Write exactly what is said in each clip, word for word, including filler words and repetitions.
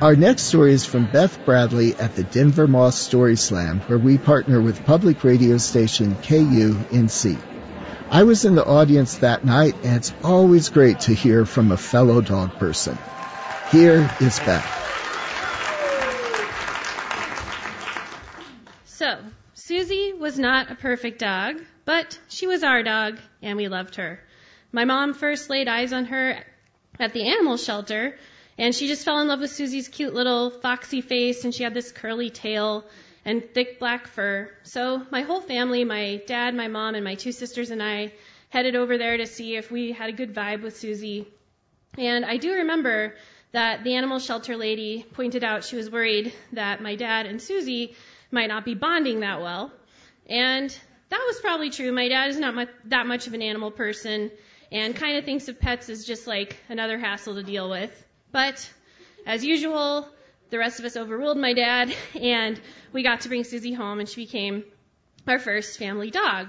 Our next story is from Beth Bradley at the Denver Moss Story Slam, where we partner with public radio station K U N C. I was in the audience that night, and it's always great to hear from a fellow dog person. Here is Beth. So, Susie was not a perfect dog, but she was our dog, and we loved her. My mom first laid eyes on her at the animal shelter, and she just fell in love with Susie's cute little foxy face, and she had this curly tail and thick black fur. So my whole family, my dad, my mom, and my two sisters and I headed over there to see if we had a good vibe with Susie. And I do remember that the animal shelter lady pointed out she was worried that my dad and Susie might not be bonding that well. And that was probably true. My dad is not much, that much of an animal person and kind of thinks of pets as just like another hassle to deal with. But as usual, the rest of us overruled my dad, and we got to bring Susie home, and she became our first family dog.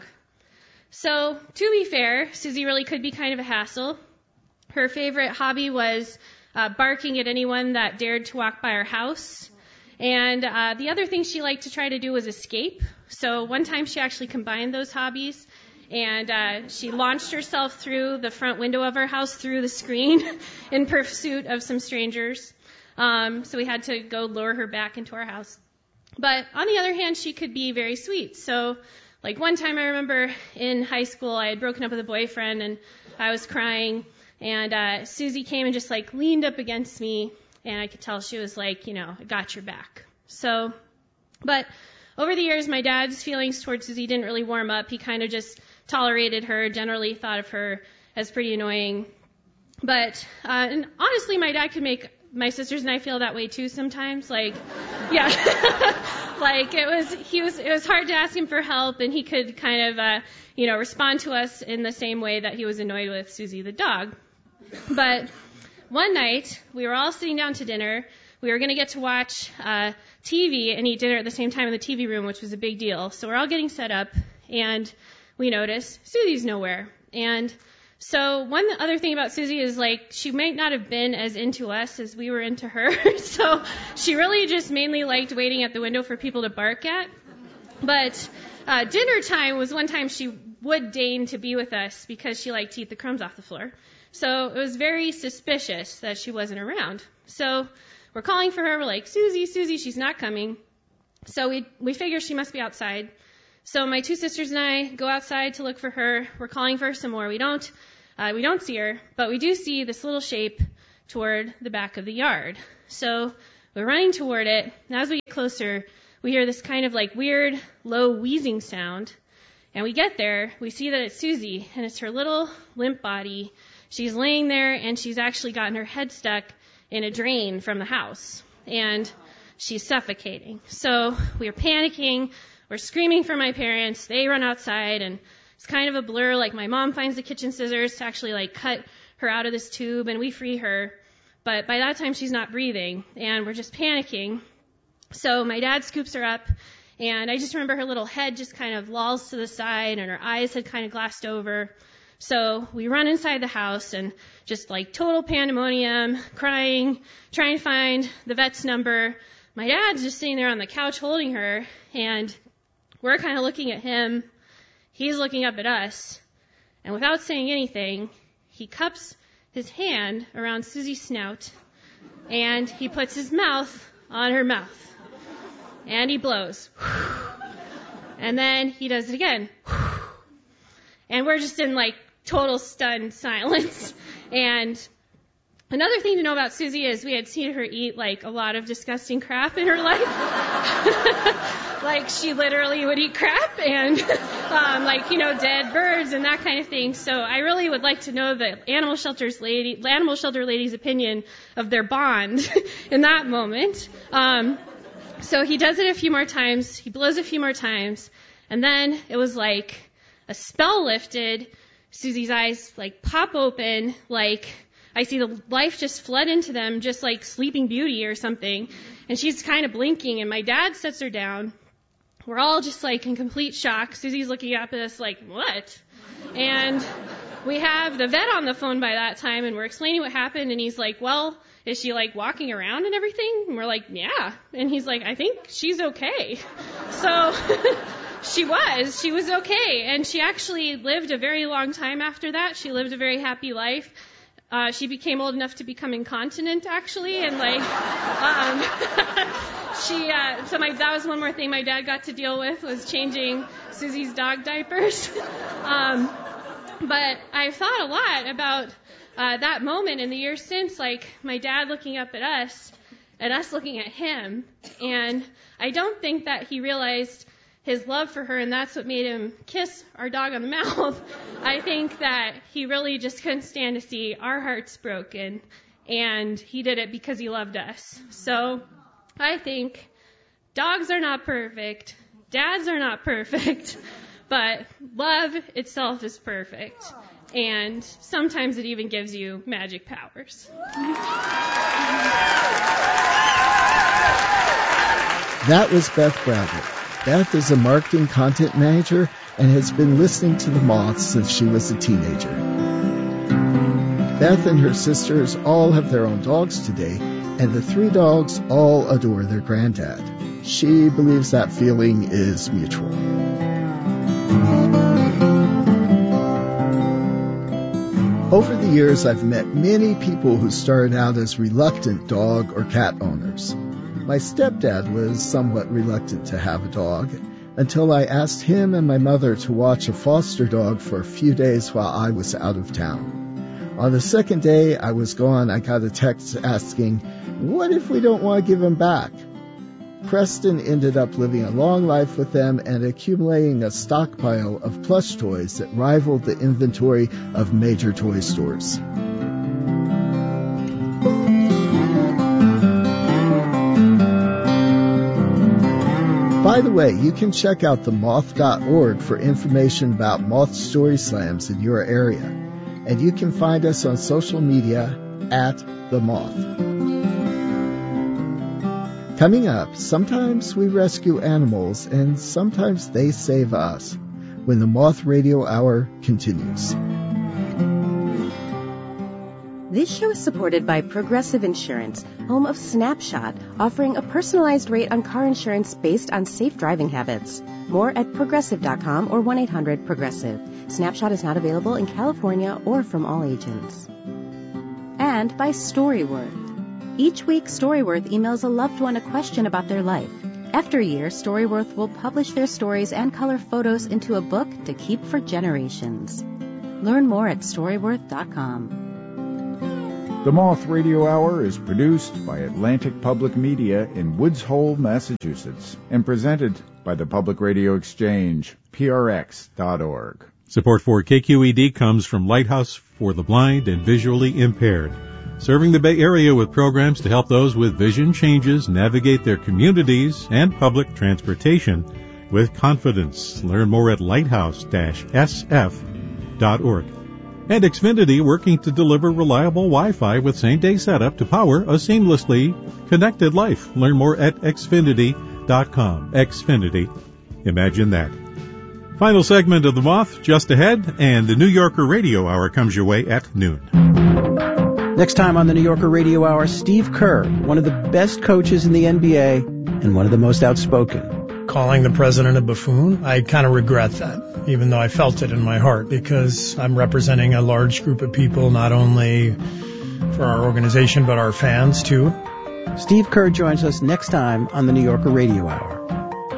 So, to be fair, Susie really could be kind of a hassle. Her favorite hobby was uh, barking at anyone that dared to walk by our house. And uh, the other thing she liked to try to do was escape. So one time she actually combined those hobbies, and uh, she launched herself through the front window of our house through the screen in pursuit of some strangers. Um, so we had to go lure her back into our house. But on the other hand, she could be very sweet. So like one time I remember in high school, I had broken up with a boyfriend and I was crying, and uh, Susie came and just like leaned up against me, and I could tell she was like, you know, I got your back. So, but over the years, my dad's feelings towards Susie didn't really warm up. He kind of just tolerated her, generally thought of her as pretty annoying. But, uh, and honestly, my dad could make my sisters and I feel that way too sometimes. Like, yeah, like it was, he was, it was hard to ask him for help, and he could kind of, uh, you know, respond to us in the same way that he was annoyed with Susie the dog. But one night, we were all sitting down to dinner. We were going to get to watch uh, T V and eat dinner at the same time in the T V room, which was a big deal. So we're all getting set up, and we notice Susie's nowhere. And so one other thing about Susie is, like, she might not have been as into us as we were into her. So she really just mainly liked waiting at the window for people to bark at. But uh, dinner time was one time she would deign to be with us because she liked to eat the crumbs off the floor. So it was very suspicious that she wasn't around. So we're calling for her. We're like, Susie, Susie, she's not coming. So we we figure she must be outside. So my two sisters and I go outside to look for her. We're calling for her some more. We don't uh, we don't see her, but we do see this little shape toward the back of the yard. So we're running toward it. And as we get closer, we hear this kind of like weird, low wheezing sound. And we get there. We see that it's Susie, and it's her little limp body. She's laying there, and she's actually gotten her head stuck in a drain from the house, and she's suffocating. So we're panicking. We're screaming for my parents. They run outside, and it's kind of a blur. Like, my mom finds the kitchen scissors to actually like cut her out of this tube, and we free her. But by that time, she's not breathing, and we're just panicking. So my dad scoops her up, and I just remember her little head just kind of lolls to the side, and her eyes had kind of glassed over. So we run inside the house, and just like total pandemonium, crying, trying to find the vet's number. My dad's just sitting there on the couch holding her, and we're kind of looking at him. He's looking up at us, and without saying anything, he cups his hand around Susie's snout, and he puts his mouth on her mouth, and he blows. And then he does it again. And we're just in like total stunned silence. And another thing to know about Susie is we had seen her eat like a lot of disgusting crap in her life. Like, she literally would eat crap and um, like, you know, dead birds and that kind of thing. So I really would like to know the animal shelter's lady, animal shelter lady's opinion of their bond in that moment. Um, so he does it a few more times. He blows a few more times. And then it was like a spell lifted. Susie's eyes like pop open, like I see the life just flood into them, just like Sleeping Beauty or something. And she's kind of blinking, and my dad sets her down. We're all just like in complete shock. Susie's looking up at us like, what? And we have the vet on the phone by that time, and we're explaining what happened, and he's like, well, is she like walking around and everything? And we're like, yeah. And he's like, I think she's okay. So she was. She was okay. And she actually lived a very long time after that. She lived a very happy life. Uh, she became old enough to become incontinent, actually, and like, um, she. Uh, so my that was one more thing my dad got to deal with, was changing Susie's dog diapers. um, but I've thought a lot about uh, that moment in the years since, like my dad looking up at us, and us looking at him, and I don't think that he realized his love for her, and that's what made him kiss our dog on the mouth. I think that he really just couldn't stand to see our hearts broken, and he did it because he loved us. So I think dogs are not perfect, dads are not perfect, but love itself is perfect, and sometimes it even gives you magic powers. That was Beth Bradley. Beth is a marketing content manager and has been listening to The Moth since she was a teenager. Beth and her sisters all have their own dogs today, and the three dogs all adore their granddad. She believes that feeling is mutual. Over the years, I've met many people who started out as reluctant dog or cat owners. My stepdad was somewhat reluctant to have a dog until I asked him and my mother to watch a foster dog for a few days while I was out of town. On the second day I was gone, I got a text asking, "What if we don't want to give him back?" Preston ended up living a long life with them and accumulating a stockpile of plush toys that rivaled the inventory of major toy stores. By the way, you can check out the moth dot org for information about Moth Story Slams in your area. And you can find us on social media at The Moth. Coming up, sometimes we rescue animals and sometimes they save us, when the Moth Radio Hour continues. This show is supported by Progressive Insurance, home of Snapshot, offering a personalized rate on car insurance based on safe driving habits. More at progressive dot com or one eight hundred progressive. Snapshot is not available in California or from all agents. And by Storyworth. Each week, Storyworth emails a loved one a question about their life. After a year, Storyworth will publish their stories and color photos into a book to keep for generations. Learn more at storyworth dot com. The Moth Radio Hour is produced by Atlantic Public Media in Woods Hole, Massachusetts, and presented by the Public Radio Exchange, P R X dot org. Support for K Q E D comes from Lighthouse for the Blind and Visually Impaired, serving the Bay Area with programs to help those with vision changes navigate their communities and public transportation with confidence. Learn more at lighthouse dash s f dot org. And Xfinity, working to deliver reliable Wi-Fi with same-day setup to power a seamlessly connected life. Learn more at xfinity dot com. Xfinity. Imagine that. Final segment of The Moth just ahead, and the New Yorker Radio Hour comes your way at noon. Next time on the New Yorker Radio Hour, Steve Kerr, one of the best coaches in the N B A and one of the most outspoken. Calling the president a buffoon, I kind of regret that, even though I felt it in my heart, because I'm representing a large group of people, not only for our organization, but our fans, too. Steve Kerr joins us next time on the New Yorker Radio Hour.